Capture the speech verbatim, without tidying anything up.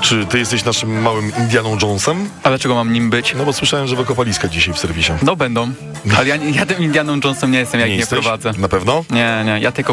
Czy ty jesteś naszym małym Indianą Jonesem? A dlaczego mam nim być? No bo słyszałem, że wykopaliska dzisiaj w serwisie. No będą. Ale ja, ja tym Indianą Jonesem nie jestem, jak nie, nie prowadzę. Na pewno? Nie, nie, ja tylko